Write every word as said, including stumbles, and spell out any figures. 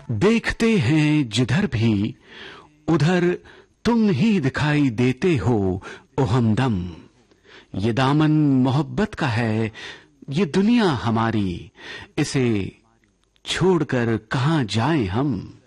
देखते हैं जिधर भी उधर तुम ही दिखाई देते हो ओ हमदम। ये दामन मोहब्बत का है, ये दुनिया हमारी, इसे छोड़कर कहां जाएं हम।